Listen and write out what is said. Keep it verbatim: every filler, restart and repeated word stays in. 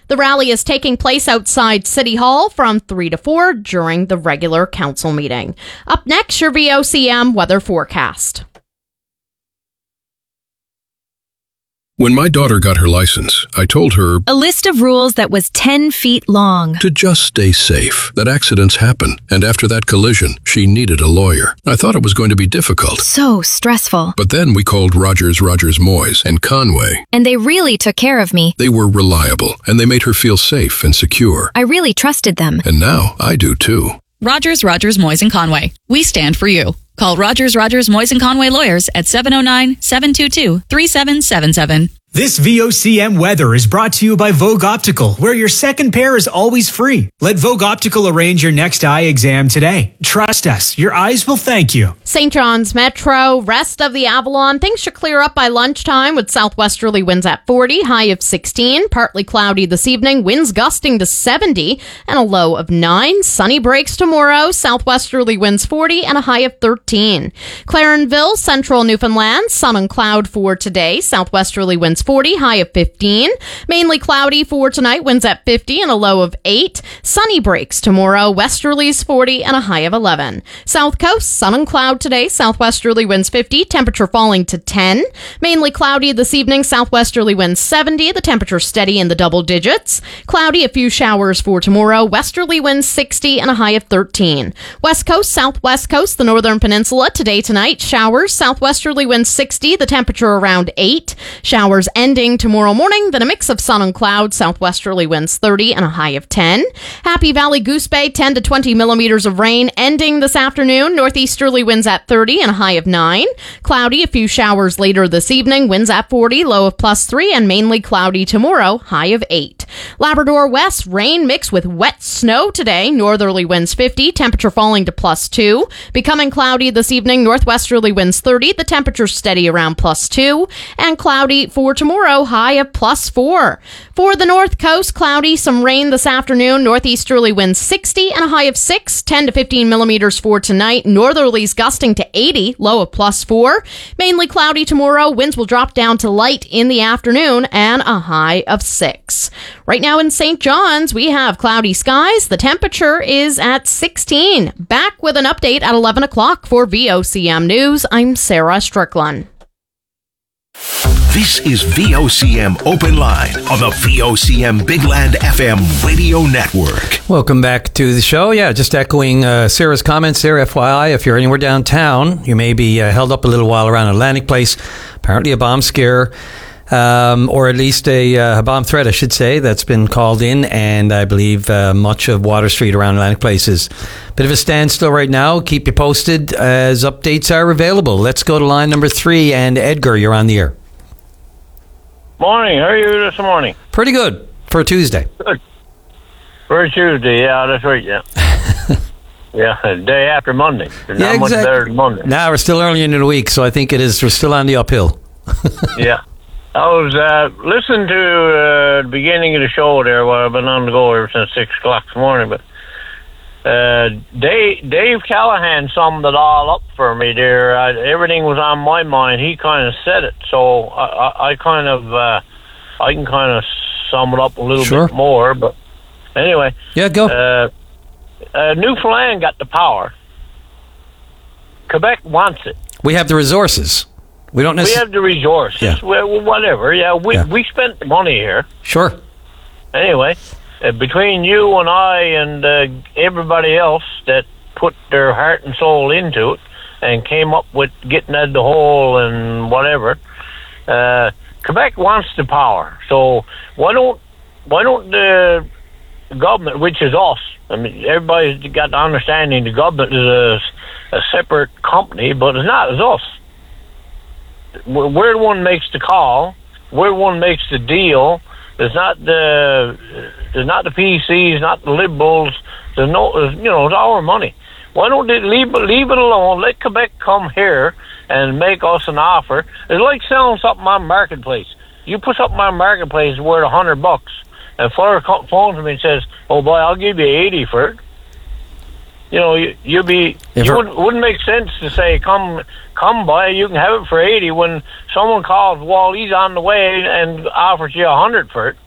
The rally is taking place outside City Hall from three to four during the regular council meeting. Up next, your V O C M weather forecast. When my daughter got her license, I told her a list of rules that was ten feet long. To just stay safe, that accidents happen, and after that collision, she needed a lawyer. I thought it was going to be difficult. So stressful. But then we called Rogers, Rogers, Moyes and Conway. And they really took care of me. They were reliable, and they made her feel safe and secure. I really trusted them. And now I do too. Rogers, Rogers, Moyes and Conway. We stand for you. Call Rogers, Rogers, Moyes and Conway lawyers at seven oh nine, seven two two, three seven seven seven. This V O C M weather is brought to you by Vogue Optical, where your second pair is always free. Let Vogue Optical arrange your next eye exam today. Trust us, your eyes will thank you. Saint John's Metro, rest of the Avalon, things should clear up by lunchtime with southwesterly winds at forty, high of sixteen. Partly cloudy this evening, winds gusting to seventy and a low of nine. Sunny breaks tomorrow, southwesterly winds forty and a high of thirteen. Clarenville, central Newfoundland, sun and cloud for today, southwesterly winds forty, high of fifteen. Mainly cloudy for tonight, winds at fifty and a low of eight. Sunny breaks tomorrow, westerlies forty and a high of eleven. South Coast, sun and cloud today, southwesterly winds fifty, temperature falling to ten. Mainly cloudy this evening, southwesterly winds seventy, the temperature steady in the double digits. Cloudy, a few showers for tomorrow, westerly winds sixty and a high of thirteen. West Coast, southwest coast, the northern peninsula, today, tonight, showers, southwesterly winds sixty, the temperature around eight. Showers ending tomorrow morning, then a mix of sun and cloud, southwesterly winds thirty and a high of ten. Happy Valley, Goose Bay, ten to twenty millimeters of rain ending this afternoon, northeasterly winds at thirty and a high of nine. Cloudy, a few showers later this evening, winds at forty, low of plus three, and mainly cloudy tomorrow, high of eight. Labrador West, rain mixed with wet snow today, northerly winds fifty, temperature falling to plus two. Becoming cloudy this evening, northwesterly winds thirty, the temperature steady around plus two, and cloudy for tomorrow, high of plus four. For the north coast, cloudy, some rain this afternoon, northeasterly winds sixty and a high of six, ten to fifteen millimeters for tonight, northerlies gusting to eighty, low of plus four. Mainly cloudy tomorrow, winds will drop down to light in the afternoon and a high of six. Right now in Saint John's, we have cloudy skies. The temperature is at sixteen. Back with an update at eleven o'clock for V O C M News. I'm Sarah Strickland. This is V O C M Open Line on the V O C M Big Land F M radio network. Welcome back to the show. Yeah, just echoing uh, Sarah's comments there, F Y I. If you're anywhere downtown, you may be uh, held up a little while around Atlantic Place. Apparently a bomb scare, um, or at least a, uh, a bomb threat, I should say, that's been called in. And I believe uh, much of Water Street around Atlantic Place is a bit of a standstill right now. Keep you posted as updates are available. Let's go to line number three. And Edgar, you're on the air. Morning. How are you this morning? Pretty good for a Tuesday. Good. For a Tuesday, yeah, that's right, yeah. Yeah, the day after Monday. There's yeah, not much exactly. better than Monday. Now we're still early into the week, so I think it is. We're still on the uphill. Yeah. I was uh, listening to uh, the beginning of the show there while I've been on the go ever since six o'clock this morning, but uh, Dave, Dave Callahan summed it all up for me there. I, everything was on my mind. He kind of said it, so I, I, I kind of, uh, I can kind of sum it up a little sure. bit more, but anyway. Yeah, go. Uh, uh, Newfoundland got the power. Quebec wants it. We have the resources. We don't necessarily... We have the resources. Yeah. Well, whatever. Yeah, we yeah. we spent the money here. Sure. Anyway, uh, between you and I and uh, everybody else that put their heart and soul into it and came up with getting out of the hole and whatever, uh, Quebec wants the power. So why don't why don't the government, which is us, I mean, everybody's got the understanding the government is a, a separate company, but it's not. It's us. We're the one makes the call. We're the one makes the deal. There's not the there's not the P Cs, not the Liberals. There's no, there's, you know, it's our money. Why don't they leave leave it alone? Let Quebec come here and make us an offer. It's like selling something on Marketplace. You put something on Marketplace worth a hundred bucks, and Fleur phones me and says, "Oh boy, I'll give you eighty for it." You know, you, you'd be, if you wouldn't, wouldn't make sense to say, come come by, you can have it for eighty when someone calls, well, he's on the way and offers you a hundred for it.